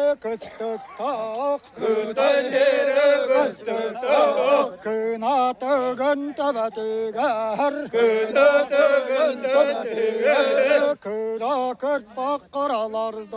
кыстыктак, Күтәсере кыстыктак, кына тыгын төбәтігәр, күтә төгін төтігер, кыра кырт баққараларды